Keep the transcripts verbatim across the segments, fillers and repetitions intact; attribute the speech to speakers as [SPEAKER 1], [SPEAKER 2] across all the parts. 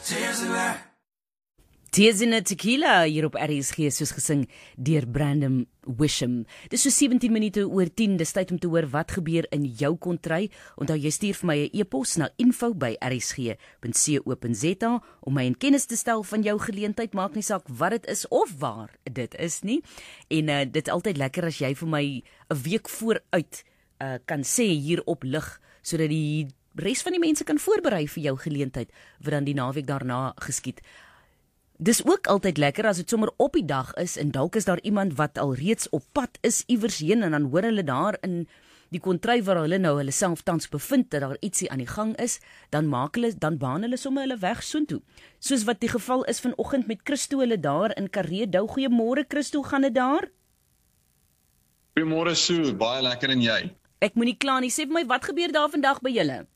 [SPEAKER 1] Tears in a Tequila hier op R S G, soos gesing deur Brandon Wisham. Dis so sewentien minute oor tien, dis tyd om te hoor wat gebeur in jou kontry. Onthou jy stuur vir my 'n e-pos na info by r s g punt co punt z a om my in kennis te stel van jou geleentheid, maak nie saak wat dit is of waar dit is nie. En uh, dit is altyd lekker as jy vir my 'n week vooruit uh, kan sê hier op lig, sodat die res van die mense kan voorberei vir jou geleentheid wat dan die naweek daarna geskied. Dis ook altyd lekker as dit sommer op die dag is en dalk is daar iemand wat al reeds op pad is iewers heen en dan hoor hulle daar in die kontry waar hulle nou hulle self tans bevind dat daar ietsie aan die gang is, dan maak hulle dan baan hulle sommer hulle weg soontoe. Soos wat die geval is vanoggend met Christo hulle daar in Kareedou. Goeiemôre Christo, gaan dit daar?
[SPEAKER 2] Goeiemôre Sue, baie lekker en jy?
[SPEAKER 1] Ek moenie kla nie, sê vir my wat gebeur daar vandag by julle?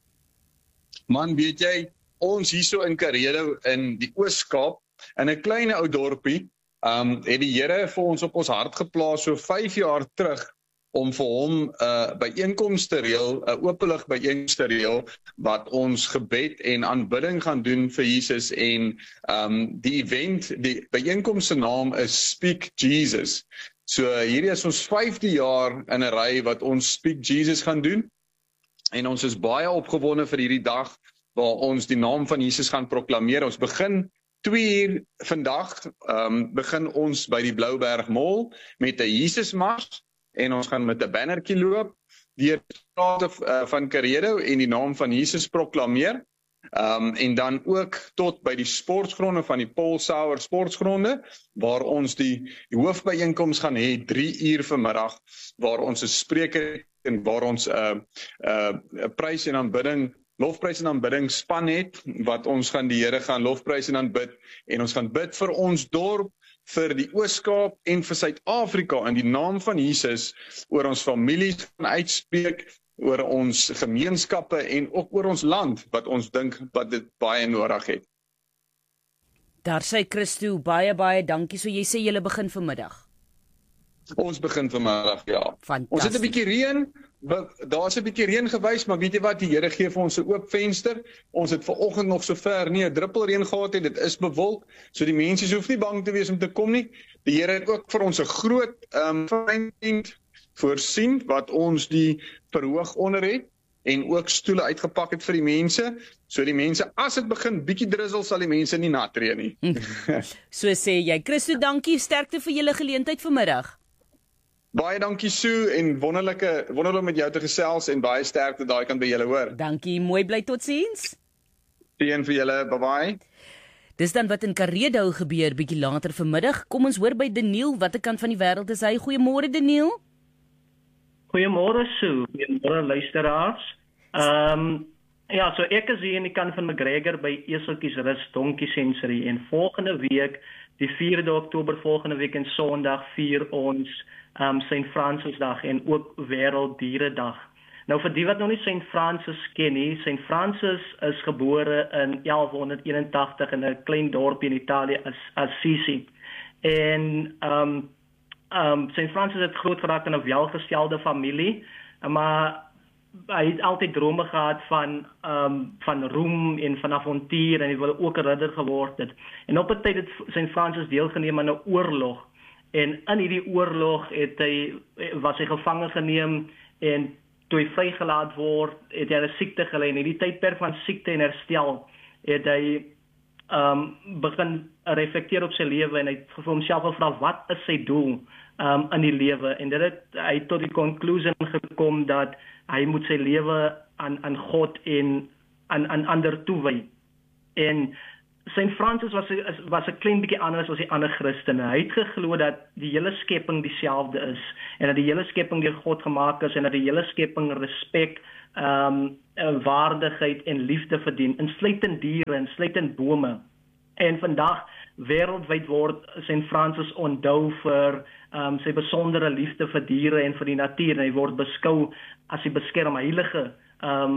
[SPEAKER 2] Man, weet jy, ons hierso in Kareedou in die Oos-Kaap, in 'n klein ou dorpie, um, het die Here vir ons op ons hart geplaas so vyf jaar terug om vir hom 'n uh, byeenkoms te reël, 'n uh, openlig byeenkoms te reël wat ons gebed en aanbidding gaan doen vir Jesus en um, die event, die byeenkoms se naam is Speak Jesus. So hierdie is ons vyfde jaar in 'n ry wat ons Speak Jesus gaan doen en ons is baie opgewonde vir hierdie dag waar ons die naam van Jesus gaan proklameer. Ons begin twee uur vandag, um, begin ons by die Blouberg Mall met 'n Jesusmars en ons gaan met 'n bannertjie loop deur die strate uh, van Kareedou en die naam van Jesus proklameer. Um, en dan ook tot by die sportgronde van die Paul Sauer sportgronde waar ons die, die hoofbyeenkoms gaan hê drie uur vanmiddag waar ons 'n spreker en waar ons 'n uh, 'n uh, prys en aanbidding lofprys en aanbidding span het, wat ons gaan die Here gaan lofprys en aanbid, en ons gaan bid vir ons dorp, vir die Oos-Kaap en vir Suid-Afrika in die naam van Jesus, oor ons families gaan uitspreek, oor ons gemeenskappe en ook oor ons land, wat ons dink wat dit baie nodig het.
[SPEAKER 1] Daar sê Christo, baie baie dankie, so jy sê julle begin vanmiddag.
[SPEAKER 2] Ons begin vanmiddag, ja.
[SPEAKER 1] Fantasties.
[SPEAKER 2] Ons het 'n bietjie reën, daar's 'n bietjie reën gewys, maar weet jy wat, die Here gee vir ons 'n oop venster. Ons het vanoggend nog sover nie 'n druppel reën gehad het, dit is bewolk, so die mense hoef nie bang te wees om te kom nie. Die Here het ook vir ons 'n groot um, tent voorsien, wat ons die verhoog onder het, en ook stoele uitgepak het vir die mense, so die mense, as dit begin bietjie drizzle, sal die mense nie nat reën nie.
[SPEAKER 1] So sê jy. Christo, dankie, sterkte vir julle geleentheid vanmiddag.
[SPEAKER 2] Baie dankie Sue en wonderlike wonderlik om met jou te gesels en baie sterkte daai kan by julle hoor.
[SPEAKER 1] Dankie, mooi bly, totsiens.
[SPEAKER 2] Seën vir julle, bye bye.
[SPEAKER 1] Dis dan wat in Kareedou gebeur bietjie later vanmiddag. Kom ons hoor by Daniel, watter kant van die wêreld is hy? Goeiemôre Daniel.
[SPEAKER 3] Goeiemôre Sue, goeiemôre luisteraars. Ehm um, ja, so ek is hier in die kant van McGregor by Eseltjies Rus Donkie Sensory en volgende week, die vierde Oktober volgende week en Sondag vier ons Um, Saint Francisdag en ook Wêrelddieredag. Nou vir die wat nog nie Saint Francis ken nie, Saint Francis is gebore in elf eenentagtig in 'n klein dorpie in Italië, as Assisi. En um, um, Saint Francis het groot geraak in 'n welgestelde familie, maar hy het altyd drome gehad van um, van roem en van avontuur en hy wil ook 'n ridder geword het. En op 'n tyd het Saint Francis deelgeneem aan 'n oorlog. En in hierdie oorlog het hy, was hy gevange geneem en toe hy vrygelaat word, het hy 'n siekte gelei. En in die tydperk van siekte en herstel het hy um, begin reflekteer op sy lewe en hy het vir homself gevra, wat is sy doel um, in die lewe? En dit het hy tot die conclusie gekom dat hy moet sy lewe aan, aan God en aan, aan ander toewy. En Saint Francis was was 'n klein bietjie anders as die ander Christene. Hy het geglo dat die hele skepping dieselfde is en dat die hele skepping deur God gemaak is en dat die hele skepping respek, um, waardigheid en liefde verdien, insluitend diere, insluitend bome. En vandag wêreldwyd word Saint Francis onthou vir um, sy besondere liefde vir diere en vir die natuur. En hy word beskou as die beskerm heilige um,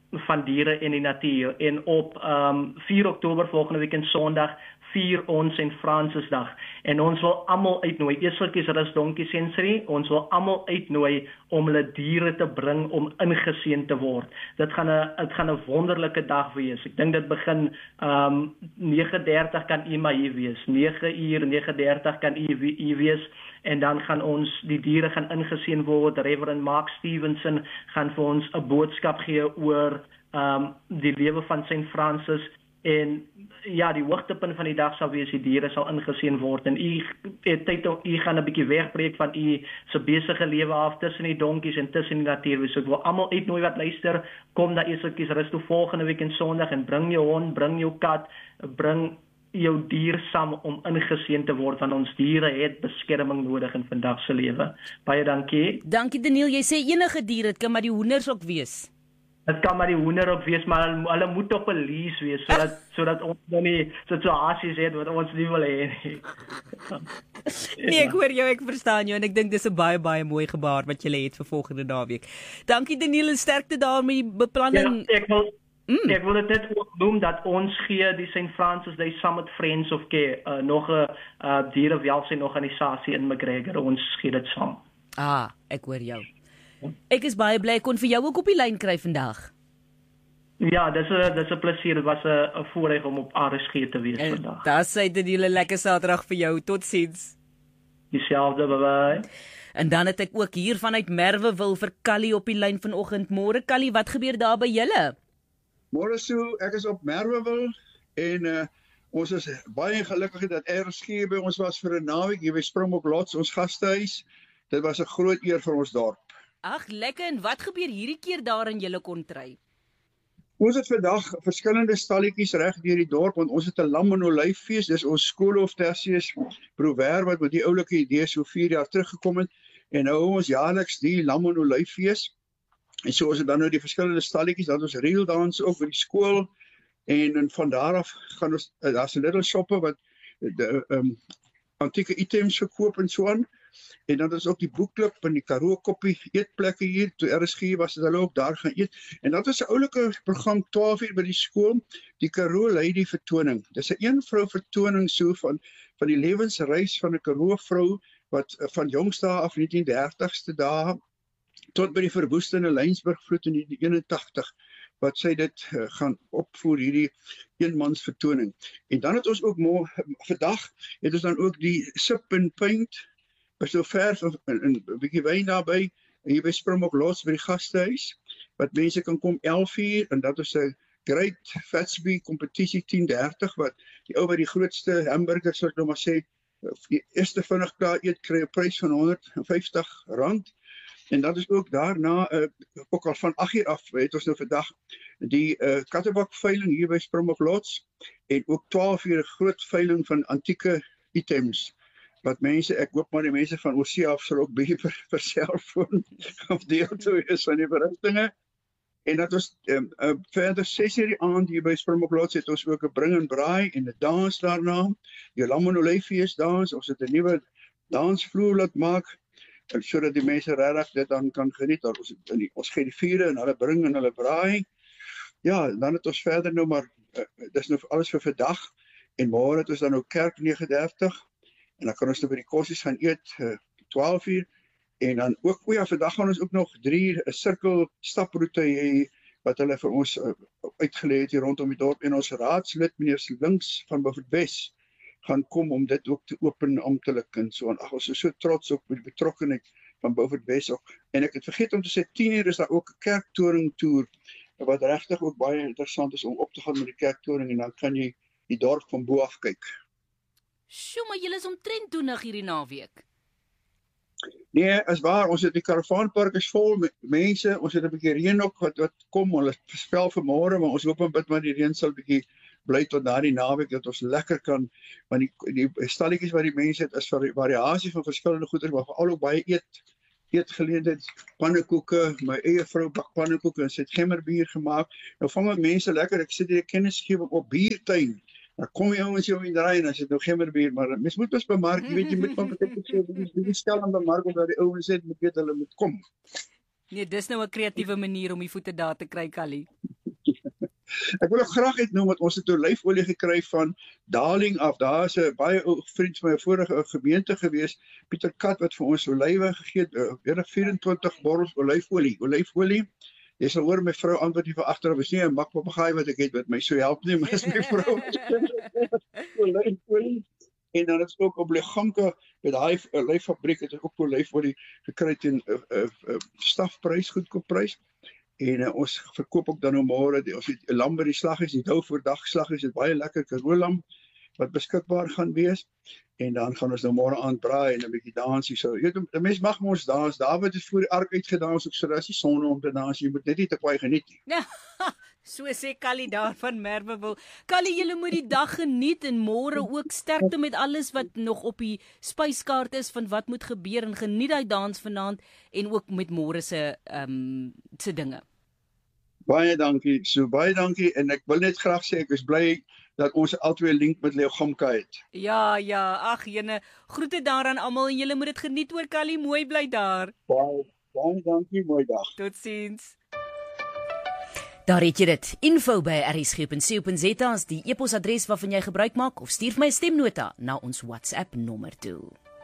[SPEAKER 3] van diere en die natuur. En op um, vier Oktober volgende week en Sondag vier ons Saint Francisdag. En ons wil almal uitnooi, Eseltjies Rus Donkie Sensory, ons wil almal uitnooi om hulle diere te bring om ingeseën te word. Dit gaan 'n dit gaan 'n wonderlike dag wees. Ek dink dit begin um, nege dertig kan u maar hier wees. nege uur, nege dertig kan u hier wees. En dan gaan ons, die diere gaan ingeseën word. Reverend Mark Stevenson gaan vir ons 'n boodskap gee oor um, die lewe van Saint Francis. En ja, die hoogtepunt van die dag sal wees, die diere sal ingeseën word. En u het tyd om, u gaan 'n bietjie wegbreek van u se besige lewe af tussen die donkies en tussen die natuur. So ek wil almal uitnooi wat luister, kom na Eseltjies Rus toe volgende week en Sondag en bring jou hond, bring jou kat, bring jou dier saam om ingeseën te word, want ons diere het beskerming nodig in vandag se lewe. Baie dankie.
[SPEAKER 1] Dankie Daniel, jy sê enige dier, dit kan maar die hoenders ook wees.
[SPEAKER 3] Dit kan maar die hoender ook wees, maar hulle, hulle moet op 'n lease wees, sodat sodat ons dan nie situasies het wat ons nie wil hê nie.
[SPEAKER 1] Nee, ek hoor jou, ek verstaan jou en ek dink dis 'n baie baie mooi gebaar wat jy het vir volgende naweek. Dankie Daniel en sterkte daar met die beplanning.
[SPEAKER 3] Ja, ek wil Mm. Ek wil dit net ook noem dat ons gee die Saint Francis Day Summit Friends of Care, uh, nog 'n uh, dierewelsyn organisasie in McGregor. Ons gee dit saam.
[SPEAKER 1] Ah, ek hoor jou. Ek is baie bly ek kon vir jou ook op die lyn kry vandag.
[SPEAKER 3] Ja, dis 'n dis 'n plesier. Dit was 'n voorreg om op R S G te wees en vandag.
[SPEAKER 1] Dis sy dit 'n hele lekker Saterdag vir jou. Totsiens.
[SPEAKER 3] Dieselfde, bye bye.
[SPEAKER 1] En dan het ek ook hier vanuit Merwewil vir Callie op die lyn vanoggend. Môre Callie, wat gebeur daar by julle?
[SPEAKER 4] Môre Sue, ek is op Merwewil en uh, ons is baie gelukkig dat R S G by ons was vir 'n naweek hier by Springbok Lodge, ons gastehuis. Dit was 'n groot eer vir ons dorp.
[SPEAKER 1] Ag, lekker. En wat gebeur hierdie keer daar in julle kontry?
[SPEAKER 4] Ons het vandag verskillende stalletjies reg deur die dorp, want ons het 'n lam en olyffees. Dis ons Skoolhof Tertius Prover wat met die oulike idee so vier jaar teruggekom het. En nou hou ons jaarliks die lam en olyffees. En so is dit dan nou die verskillende stalletjies, dan ons reel dans ook by die skool. En, en van daar af gaan ons, uh, daar's 'n little shoppe wat de um, antieke items verkoop en so aan. En dan is ook die boekklub en die Karoo koppie eetplekke hier. Toe R S G was het hulle ook daar gaan eet. En dat is 'n oulike program twaalf uur by die skool, die Karoo Lady vertoning. Dis 'n een vrou vertoning so van van die lewensreis van 'n Karoo vrou wat uh, van jongste af negentien dertigste dae tot by die verwoestende Lynsburgvloed in die eenentagtig wat sy dit uh, gaan opvoer, hierdie eenmans vertoning. En dan het ons ook mo- vandag het ons dan ook die sip and paint, by so verf en 'n bietjie wyn daarby, hier by Springbok Lodge by die gastehuis, wat mense kan kom elf uur, en dat is 'n Great Fatsby kompetisie tien dertig, wat die ou wat die grootste hamburgers, sal ek nou maar sê, die eerste vinnig klaar eet, kry 'n prys van honderd vyftig rand. En dat is ook daarna, uh, ook al van agt uur af, het ons nou vandag die uh, kattebakveiling hier by Springbok Lodge, en ook twaalf uur groot veiling van antieke items, wat mense, ek hoop maar die mense van Oosie af sal ook bietjie vir, vir selfoon of deel toe is van die verrigtinge. En dat ons um, uh, verder ses uur die aand hier by Springbok Lodge het ons ook 'n bring en braai en 'n dans daarna, die lam en olyffees dans, ons het 'n nuwe dansvloer laat maak, sodat die mense regtig dit dan kan geniet. Ons, die, ons gee die vure en hulle bring en hulle braai. Ja, dan het ons verder nou maar, uh, dis nou alles vir vandag, en môre het ons dan nou kerk nege dertig, en dan kan ons nou by die kosies gaan eet, uh, twaalf uur, en dan ook, o ja, vandag gaan ons ook nog drie uur 'n sirkel staproete hê, wat hulle vir ons uh, uitgelê het hier rondom die dorp, en ons raadslid, meneer Links van Beaufort Wes, gaan kom om dit ook te open amptelik en so. En ag, ons is so trots op die betrokkenheid van Beaufort Wes ook. En ek het vergeet om te sê, tien uur is daar ook 'n kerktoring toer, wat regtig ook baie interessant is om op te gaan met die kerktoring, en dan kan jy die dorp van bo af kyk.
[SPEAKER 1] Sjoe, maar julle is omtrent doenig hierdie naweek.
[SPEAKER 4] Nee, is waar, ons het die karavaanpark is vol met mense, ons het 'n bietjie reën ook wat wat kom, hulle voorspel vir môre, maar ons hoop en bid maar die reën sal bietjie bly tot daardie naweek dat ons lekker kan, want die die stalletjies wat die mense het is vir variasie van verskillende goeder, maar veral ook baie eet eetgeleentheid, pannekoeke, my eie vrou bak pannekoeke en sy het gemmerbier gemaak. Nou vang mense lekker, ek sit hier 'n kennisgewing op biertuin. Dan kom jy ouens jou in draai en as jy nou gemmerbier, maar mens moet ons bemark, jy weet jy moet van beteken sê, jy moet stel aan bemark omdat die ouens het, moet weet hulle moet kom.
[SPEAKER 1] Nee, dis nou 'n kreatiewe manier om die voete daar te kry, Callie.
[SPEAKER 4] Ek wil ook graag uitnoem dat ons het olyfolie gekry van Darling af. Daar is 'n baie ou vriend van my vorige gemeente gewees, Pieter Kat, wat vir ons olywe gegee het, weer vyf-en-twintig bottels olyfolie. Olyfolie. Jy sal hoor my vrou antwoord nie vir agterop, is nie 'n makpapegaai wat ek het wat my so help nie, maar is my vrou. Olyfolie. En dan is ook op Legamka, by daai olyffabriek het ek ook olyfolie gekry teen 'n uh, uh, uh, stafprys, goedkoop prys. En uh, ons verkoop ook dan nou môre, ons het 'n lam by die slaghuis, die hou voor dag slaghuis, het baie lekker karoolam wat beskikbaar gaan wees. En dan gaan ons nou môre aand braai en 'n bietjie dansie. So, jy weet, 'n mens mag mos dans. Dawid het voor die ark uitgedans, ook so dis nie sonde om te dans. Jy moet net nie te kwaai geniet nie.
[SPEAKER 1] Ja, so sê Callie daar van Merwewil. Callie, julle moet die dag geniet en môre ook sterkte met alles wat nog op die spyskaart is van wat moet gebeur en geniet daai dans vanaand en ook met môre se ehm um, se dinge.
[SPEAKER 4] Baie dankie. So baie dankie en ek wil net graag sê ek is bly dat ons altyd 'n link met Legamka het.
[SPEAKER 1] Ja, ja, ag jene, groete daaraan almal en julle moet dit geniet hoor, Callie, mooi bly daar.
[SPEAKER 4] Baie, baie dankie, mooi dag.
[SPEAKER 1] Totsiens. Daar het jy dit. Info by r s g punt c o punt z a is die e-posadres waarvan jy gebruik maak of stuur my 'n stemnota na ons WhatsApp nommer toe.